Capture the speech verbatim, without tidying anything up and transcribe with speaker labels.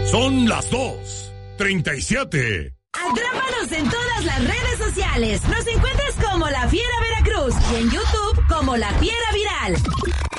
Speaker 1: Son las dos treinta y siete.
Speaker 2: Atrápanos en todas las redes sociales. Nos encuentras como La Fiera Veracruz y en YouTube como La Fiera Viral.